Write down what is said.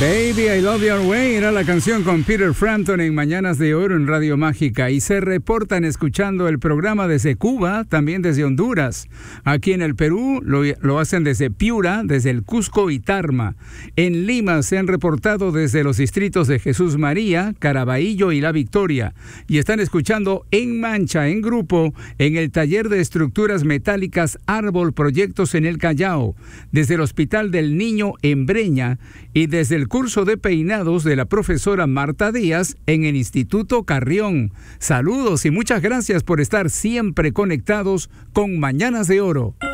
Baby, I Love Your Way era la canción con Peter Frampton en Mañanas de Oro en Radio Mágica, y se reportan escuchando el programa desde Cuba, también desde Honduras. Aquí en el Perú lo hacen desde Piura, desde el Cusco y Tarma. En Lima se han reportado desde los distritos de Jesús María, Caraballo y La Victoria, y están escuchando en Mancha, en grupo, en el taller de estructuras metálicas Árbol Proyectos en el Callao, desde el Hospital del Niño en Breña y desde el curso de peinados de la profesora Marta Díaz en el Instituto Carrión. Saludos y muchas gracias por estar siempre conectados con Mañanas de Oro.